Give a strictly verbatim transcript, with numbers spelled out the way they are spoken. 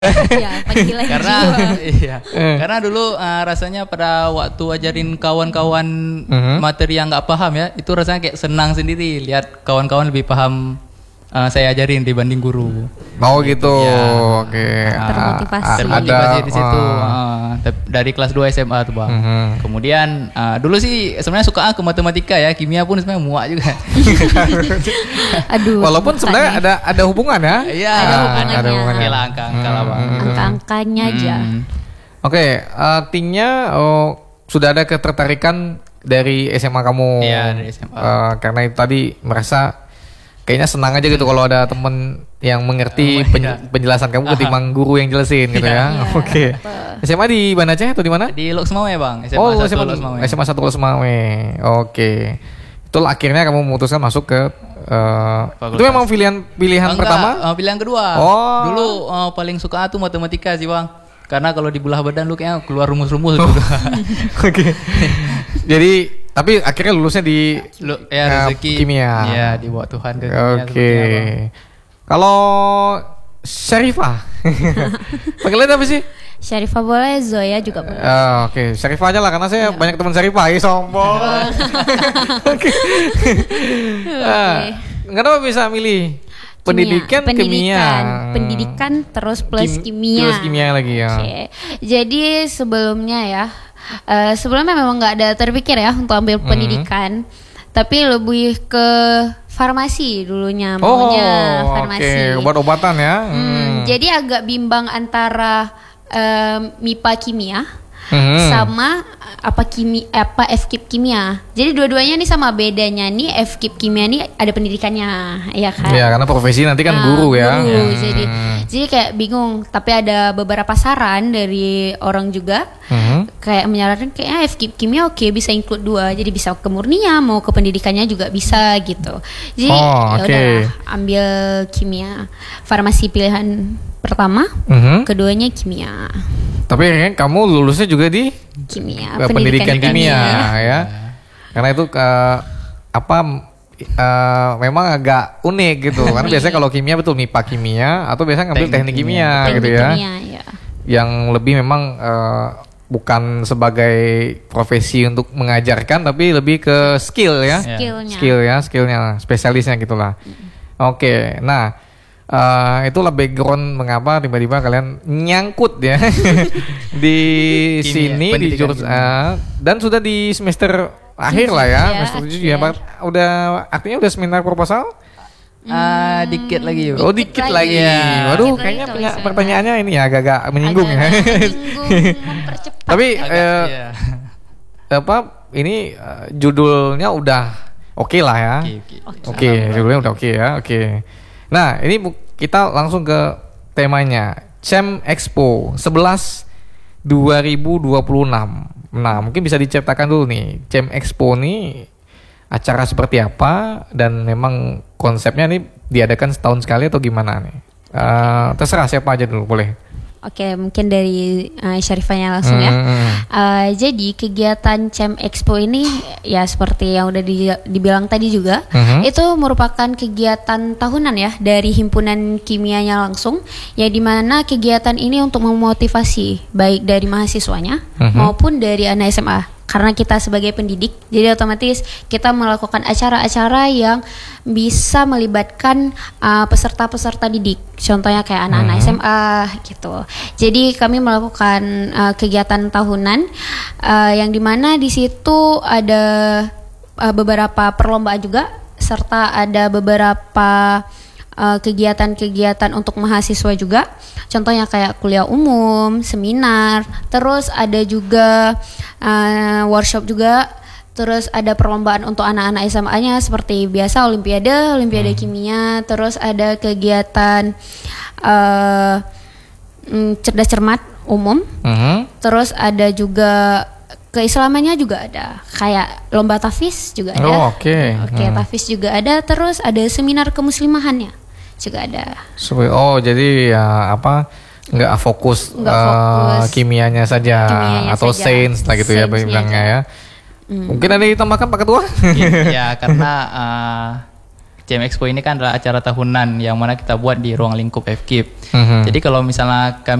Ya, panggilan karena jiwa. iya. Karena dulu uh, rasanya pada waktu ajarin kawan-kawan Mhm. materi yang nggak paham ya, itu rasanya kayak senang sendiri lihat kawan-kawan lebih paham uh, saya ajarin dibanding guru. Mau gitu, Ya. oke. Termotivasi. Ah, Termotivasi ada, di situ. ah. uh, tep- dari kelas dua S M A tuh bang. Mhm. Kemudian uh, dulu sih sebenarnya suka ke matematika ya, kimia pun sebenarnya muak juga. Aduh. Walaupun sebenarnya ada ada hubungan ya. Iya, Ada ah, hubungannya. ada hubungannya lah angka-angka lah bang. Hmm. angka-angkanya aja. Hmm. Oke, artinya oh, sudah ada ketertarikan dari S M A kamu. Iya, dari S M A. Eh, karena itu tadi merasa kayaknya senang aja gitu kalau ada temen yang mengerti Oh, pen- iya. penjelasan kamu ketimbang guru yang jelasin gitu ya. Iya, Oke. betul. S M A di mana aja atau di mana? Di Loks Mame bang, S M A Oh, satu S M A, Loks Mame. S M A satu Loks Mame. Oke. Itulah akhirnya kamu memutuskan masuk ke eh, Fakultas. itu memang pilihan pilihan Enggak, pertama? uh, pilihan kedua. Oh. Dulu uh, paling suka tuh matematika sih bang. Karena kalau dibelah badan lu kayaknya keluar rumus-rumus gitu. Oke. Jadi tapi akhirnya lulusnya di Lu, eh, ya rezeki kimia. Ya dibawa Tuhan ke kimia. Oke. seperti apa. Kalau Syarifah. Panggilan apa sih? Syarifah boleh, Zoya juga boleh. Ah, Oke, Syarifah aja lah karena saya Iya. banyak teman Syarifah. Ih, sombong. Oke. Ah, Kenapa bisa milih pendidikan kimia? pendidikan, pendidikan terus plus Kim- kimia. Plus kimia lagi ya. Oke. Jadi sebelumnya ya, eh, sebelumnya memang nggak ada terpikir ya untuk ambil Mhm. pendidikan, tapi lebih ke farmasi dulunya maunya farmasi. Oke, obat-obatan ya. Hmm, Hmm. Jadi agak bimbang antara em, M I P A kimia Mhm. sama apa kimi apa F K I P kimia. Jadi dua-duanya nih sama, bedanya nih F K I P kimia nih ada pendidikannya, ya kan? Ya, karena profesi nanti kan Nah, guru ya. guru. Hmm. Jadi jadi kayak bingung, tapi ada beberapa saran dari orang juga Mhm. kayak menyarankan kayaknya F K I P kimia oke bisa include dua, jadi bisa ke murninya mau ke pendidikannya juga bisa gitu. Jadi Oh, ya oke. udahlah ambil kimia, farmasi pilihan pertama, Mhm. keduanya kimia. Tapi akhirnya kamu lulusnya juga di Kimia, eh, pendidikan, kimia, ya. Karena itu eh, apa eh, memang agak unik gitu. Karena biasanya kalau kimia betul M I P A kimia atau biasanya ngambil teknik, Teknik kimia, Teknik gitu ya. kimia, ya. Yang lebih memang eh, bukan sebagai profesi untuk mengajarkan tapi lebih ke skill ya. Skillnya. Skill ya, skillnya, spesialisnya gitulah. Oke, nah eh, itulah background mengapa tiba-tiba kalian nyangkut ya di Kimia, sini di pendidikan jurusan kimia. eh, dan sudah di semester akhir lah ya, Ya, semester tujuh ya. akhir. Udah artinya udah seminar proposal? Ah, dikit lagi yuk. Oh dikit, Dikit lagi. lagi. Waduh, Dikit lagi kayaknya kalau punya misalnya. pertanyaannya ini ya agak-agak menyinggung ya. Agak menyinggung, mempercepat. Tapi ya. eh, Iya. apa ini eh, judulnya udah oke lah ya. Oke, oke. Oke, judulnya udah oke ya. Oke. Nah, ini bu- kita langsung ke temanya. CEM Expo sebelas dua ribu dua puluh enam. Nah, mungkin bisa diceritakan dulu nih. CEM Expo ini acara seperti apa dan memang konsepnya nih diadakan setahun sekali atau gimana nih? Eh, terserah siapa aja dulu boleh. Oke, mungkin dari uh, Syarifahnya langsung ya. Hmm. Uh, jadi kegiatan CEM Expo ini ya seperti yang udah di- dibilang tadi juga, Mhm. itu merupakan kegiatan tahunan ya dari himpunan kimianya langsung, ya dimana kegiatan ini untuk memotivasi baik dari mahasiswanya Mhm. maupun dari anak S M A. Karena kita sebagai pendidik, jadi otomatis kita melakukan acara-acara yang bisa melibatkan uh, peserta-peserta didik. Contohnya kayak anak-anak Mhm. S M A gitu. Jadi kami melakukan uh, kegiatan tahunan uh, yang dimana di situ ada uh, beberapa perlombaan juga, serta ada beberapa uh, kegiatan-kegiatan untuk mahasiswa juga. Contohnya kayak kuliah umum, seminar, terus ada juga uh, workshop juga, terus ada perlombaan untuk anak-anak S M A-nya seperti biasa olimpiade, olimpiade kimia, terus ada kegiatan uh, mm, cerdas cermat umum, Mhm. terus ada juga keislamannya juga ada, kayak lomba tahfiz juga ada. Oh, oke. Oke, Hmm. tahfiz juga ada, terus ada seminar kemuslimahannya juga ada. Supaya- Oh jadi ya apa nggak fokus, Nggak eh, fokus. kimianya saja Kimianya atau saja. sains lah gitu ya Sainsnya bilangnya aja. ya. Mungkin ada yang ditambahkan Pak Ketua? ya karena uh, C M Expo ini kan adalah acara tahunan yang mana kita buat di ruang lingkup F K I P. Mhm. Jadi kalau misalnya kami